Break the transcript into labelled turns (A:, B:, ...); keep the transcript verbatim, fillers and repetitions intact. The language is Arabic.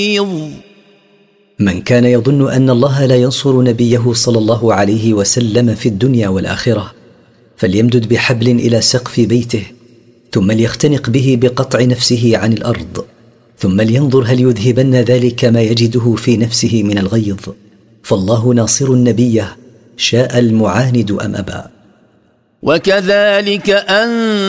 A: من كان يظن أن الله لا ينصر نبيه صلى الله عليه وسلم في الدنيا والآخرة فليمدد بحبل إلى سقف بيته، ثم ليختنق به بقطع نفسه عن الأرض، ثم لينظر هل يذهبن ذلك ما يجده في نفسه من الغيظ، فالله ناصر نبيه شاء المعاند أم أبى.
B: وكذلك أن